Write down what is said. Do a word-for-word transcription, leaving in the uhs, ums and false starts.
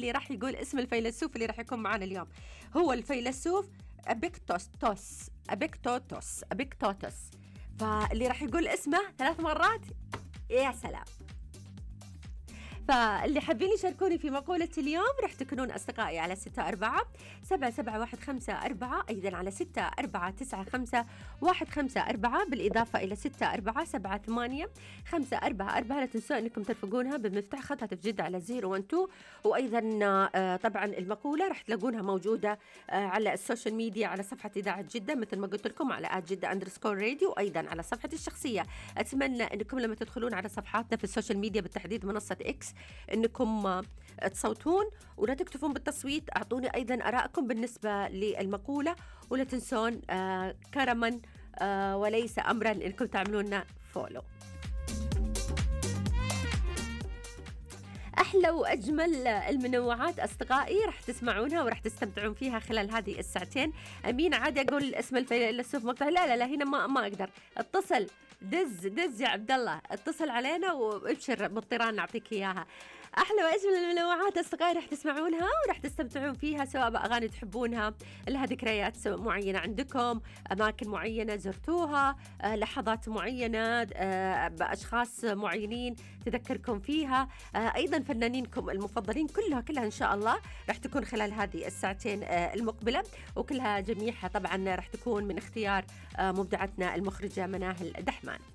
اللي راح يقول اسم الفيلسوف اللي راح يكون معنا اليوم. هو الفيلسوف أبيكتوتوس أبيكتوتوس أبيكتوتوس. فاللي راح يقول اسمه ثلاث مرات يا سلام. فاللي حابين يشاركوني في مقولة اليوم راح تكونون أصدقائي على ستة أربعة سبعة سبعة واحد خمسة أربعة، أيضا على ستة أربعة تسعة خمسة واحد خمسة أربعة، بالإضافة إلى ستة أربعة سبعة ثمانية خمسة أربعة أربعة. لا تنسوا أنكم ترفقونها بمفتاح خط هاتف جدة على صفر واحد اثنين. وأيضا طبعا المقولة راح تلاقونها موجودة على السوشيال ميديا على صفحة إذاعة جدة مثل ما قلت لكم على آت جدة أندرسكور راديو، وأيضا على صفحتي الشخصية. أتمنى أنكم لما تدخلون على صفحاتنا في السوشيال ميديا بالتحديد منصة إكس انكم تصوتون ولا تكتفون بالتصويت، اعطوني ايضا ارائكم بالنسبه للمقوله، ولا تنسون آه كرما آه وليس امرا انكم تعملون فولو. أحلى وأجمل المنوعات أصدقائي راح تسمعونها وراح تستمتعون فيها خلال هذه الساعتين. أمين عادي أقول اسم الفيلسوف مقطع؟ لا لا لا هنا ما ما أقدر. اتصل دز دز يا عبد الله، اتصل علينا وابشر بالطيران نعطيك إياها. أحلى وأجمل المنوعات أصدقائي راح تسمعونها وراح تستمتعون فيها، سواء بأغاني تحبونها، لها ذكريات معينة عندكم، أماكن معينة زرتوها، لحظات معينة بأشخاص معينين تذكركم فيها، أيضا فنانينكم المفضلين، كلها كلها إن شاء الله راح تكون خلال هذه الساعتين المقبلة، وكلها جميعها طبعا راح تكون من اختيار مبدعتنا المخرجة مناهل دحمان.